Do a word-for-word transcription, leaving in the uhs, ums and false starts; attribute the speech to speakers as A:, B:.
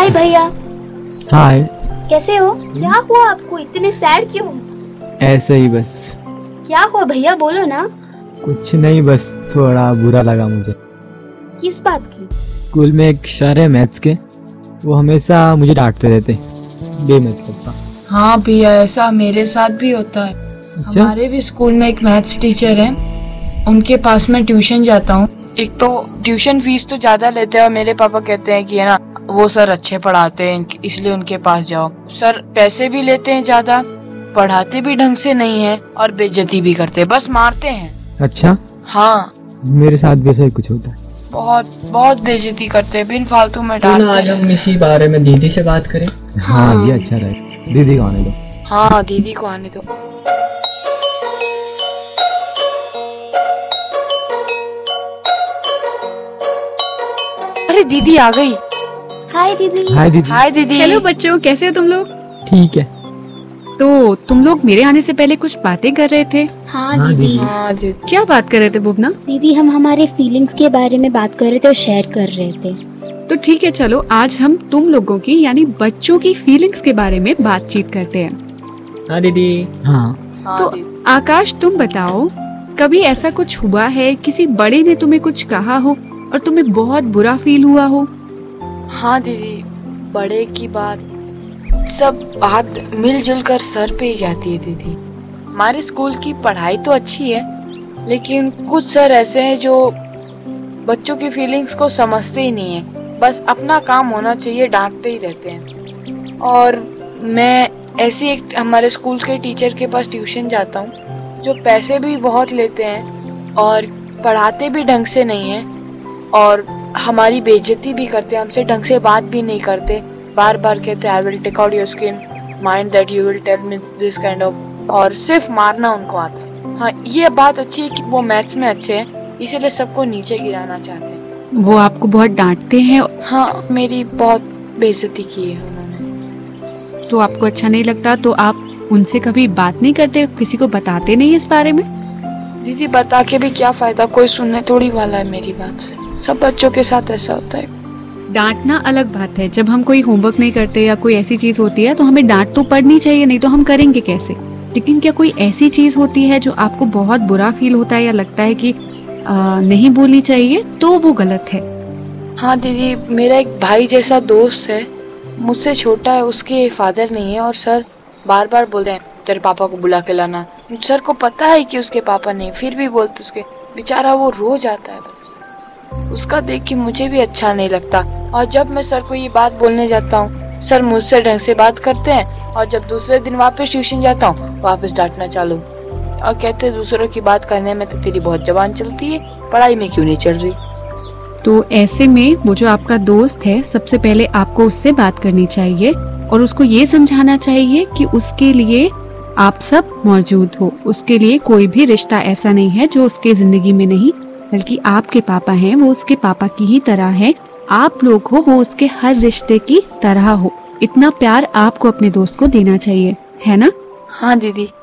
A: हाय भैया।
B: हाय।
A: कैसे हो? क्या हुआ आपको, इतने सैड क्यों?
B: ऐसे ही बस।
A: क्या हुआ भैया, बोलो ना।
B: कुछ नहीं, बस थोड़ा बुरा लगा मुझे।
A: किस बात की?
B: स्कूल में एक सर है मैथ्स के, वो हमेशा मुझे डांटते रहते बेमतलब का।
C: हाँ भैया, ऐसा मेरे साथ भी होता है।
B: अच्छा?
C: हमारे भी स्कूल में एक मैथ्स टीचर है, उनके पास मैं ट्यूशन जाता हूँ। एक तो ट्यूशन फीस तो ज्यादा लेते हैं और मेरे पापा कहते हैं कि है ना वो सर अच्छे पढ़ाते हैं इसलिए उनके पास जाओ। सर पैसे भी लेते हैं ज्यादा, पढ़ाते भी ढंग से नहीं है और बेइज्जती भी करते हैं, बस मारते हैं।
B: अच्छा?
C: हाँ,
B: मेरे साथ भी ऐसा ही कुछ होता है।
C: बहुत बहुत बेइज्जती करते हैं, बिन फालतू में डांटते हैं।
D: आज हम इसी बारे में दीदी से बात करें।
B: हाँ, ये अच्छा रहेगा। दीदी को आने दो।
C: हाँ, दीदी को आने दो। अरे दीदी आ गई।
A: हाय दीदी।
B: हाय दीदी।
C: हाय दीदी।
E: हेलो बच्चों, कैसे हो तुम लोग?
B: ठीक है।
E: तो तुम लोग मेरे आने से पहले कुछ बातें कर रहे थे।
A: हाँ
B: हाँ,
A: दीदी।
B: दीदी।
C: हाँ दीदी।
E: क्या बात कर रहे थे बुबना?
A: दीदी हम हमारे फीलिंग्स के बारे में बात कर रहे थे और शेयर कर रहे थे।
E: तो ठीक है, चलो आज हम तुम लोगों की यानी बच्चों की फीलिंग्स के बारे में बातचीत करते हैं।
D: हाँ दीदी।
B: हाँ।
C: हाँ
E: तो
C: दीदी।
E: आकाश, तुम बताओ, कभी ऐसा कुछ हुआ है, किसी बड़े ने तुम्हें कुछ कहा हो और तुम्हें बहुत बुरा फील हुआ हो?
C: हाँ दीदी, बड़े की बात सब बात मिलजुल कर सर पे ही जाती है दीदी। हमारे स्कूल की पढ़ाई तो अच्छी है, लेकिन कुछ सर ऐसे हैं जो बच्चों की फीलिंग्स को समझते ही नहीं है, बस अपना काम होना चाहिए डांटते ही रहते हैं। और मैं ऐसी एक हमारे स्कूल के टीचर के पास ट्यूशन जाता हूँ जो पैसे भी बहुत लेते हैं और पढ़ाते भी ढंग से नहीं है और हमारी बेइज्जती भी करते हैं, हमसे ढंग से बात भी नहीं करते, बार बार कहते हैं I will take out your skin, mind that you will tell me this kind of, और सिर्फ मारना उनको आता है। हाँ, ये बात अच्छी है कि वो मैथ्स में अच्छे हैं, इसीलिए सबको नीचे गिराना चाहते हैं।
E: वो आपको बहुत डांटते हैं?
C: हाँ, मेरी बहुत बेइज्जती की है उन्होंने।
E: तो आपको अच्छा नहीं लगता? तो आप उनसे कभी बात नहीं करते, किसी को बताते नहीं इस बारे में?
C: दीदी बता के भी क्या फायदा, कोई सुनने थोड़ी वाला है मेरी बात। सब बच्चों के साथ ऐसा होता है।
E: डांटना अलग बात है, जब हम कोई होमवर्क नहीं करते या कोई ऐसी चीज होती है तो हमें डांट तो पड़नी चाहिए, नहीं तो हम करेंगे कैसे। लेकिन क्या कोई ऐसी चीज होती है जो आपको बहुत बुरा फील होता है या लगता है कि आ, नहीं बोलनी चाहिए, तो वो गलत है?
C: हाँ दीदी, मेरा एक भाई जैसा दोस्त है, मुझसे छोटा है, उसके फादर नहीं है और सर बार बार बोलते हैं तेरे पापा को बुला के लाना। सर को पता है कि उसके पापा नहीं, फिर भी बोलते उसके, बेचारा वो रो जाता है बच्चा, उसका देख के मुझे भी अच्छा नहीं लगता। और जब मैं सर को ये बात बोलने जाता हूँ, सर मुझसे ढंग से बात करते हैं और जब दूसरे दिन वापस ट्यूशन जाता हूँ वापस डांटना चालू और कहते हैं दूसरों की बात करने में तो तेरी बहुत जबान चलती है, पढ़ाई में क्यों नहीं चल रही।
E: तो ऐसे में वो जो आपका दोस्त है, सबसे पहले आपको उससे बात करनी चाहिए और उसको ये समझाना चाहिए कि उसके लिए आप सब मौजूद हो, उसके लिए कोई भी रिश्ता ऐसा नहीं है जो उसके जिंदगी में नहीं, बल्कि आपके पापा हैं, वो उसके पापा की ही तरह है, आप लोग हो वो उसके हर रिश्ते की तरह हो। इतना प्यार आपको अपने दोस्त को देना चाहिए, है ना?
C: हाँ दीदी।